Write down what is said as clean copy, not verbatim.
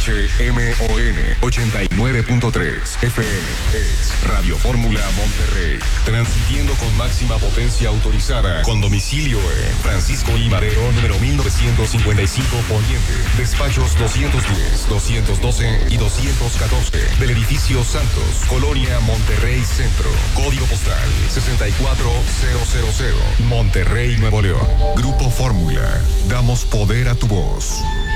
HMON 89.3 FM es Radio Fórmula Monterrey, transmitiendo con máxima potencia autorizada, con domicilio en Francisco I. Madero, número 1955 Poniente, despachos 210, 212 y 214 del edificio Santos, Colonia Monterrey Centro, código postal 64000, Monterrey, Nuevo León. Grupo Fórmula, damos poder a tu voz.